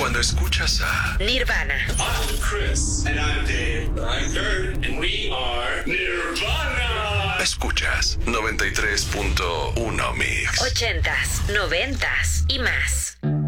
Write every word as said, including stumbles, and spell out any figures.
Cuando escuchas a Nirvana. I'm Chris. And I'm Dave. I'm Kurt. And we are Nirvana. Escuchas noventa y tres punto uno Mix. Ochentas, noventas y más.